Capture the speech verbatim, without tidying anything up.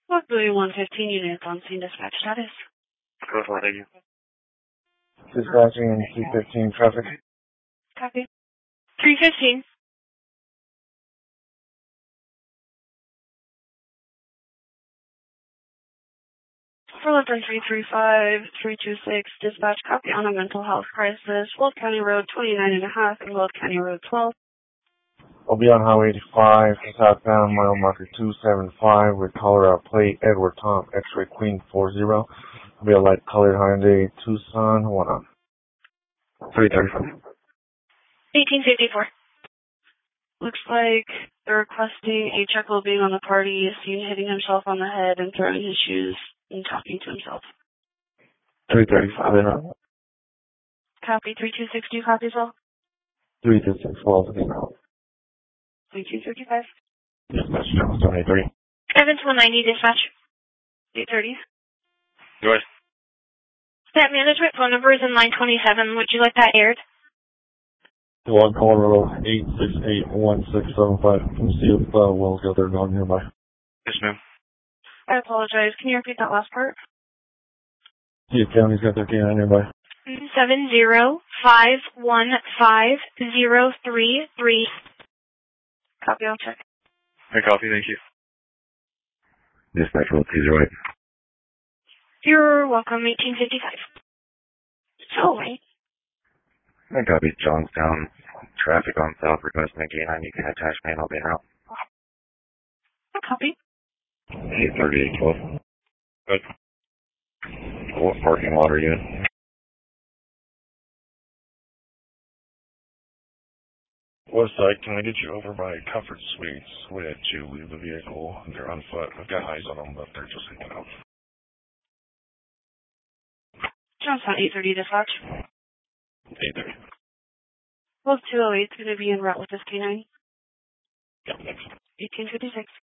Block Bowie one fifteen units on scene dispatch status. Go for it, thank you. Dispatching C fifteen traffic. Copy. three fifteen. For left on three three five, three two six, dispatch copy on a mental health crisis, Wolf County Road twenty-nine and a half and Wolf County Road twelve. I'll be on Highway eighty-five, southbound, mile marker two seven five with Colorado plate, Edward Tom, X-ray Queen four zero. I'll be a light colored Hyundai Tucson, one on. three thirty-five. eighteen fifty-four. Looks like they're requesting a check while being on the party, seen hitting himself on the head and throwing his shoes and talking to himself. three thirty-five and up. Copy. three two six, do you copy as well? three two six, Walls and out. three two fifty-five. Dispatch, Jones, twenty-three. Evans one ninety, dispatch. eight thirty. Go ahead. That management phone number is in line twenty-seven. Would you like that aired? One Colorado eight six eight one six seven five. Let's see if uh, Will's got their gun nearby. Yes, ma'am. I apologize. Can you repeat that last part? See if County's got their canine nearby. Seven zero five one five zero three three. Copy, I'll check. Hey, copy, thank you. Dispatch, Will two zero eight. You're welcome, eighteen fifty-five. So, wait. I copy, Johnstown. Traffic on South, requesting a canine. You can attach panel bin route. Copy. eight thirty, eight twelve. Good. What parking lot are you in? Westside, can I get you over by Comfort Suites? We had to leave the vehicle. They're on foot. I've got eyes on them, but they're just hanging out. Johnstown eight thirty dispatch. eight thirty. Wolf two oh eight is going to be en route with this canine. Yeah, thanks. eighteen fifty-six.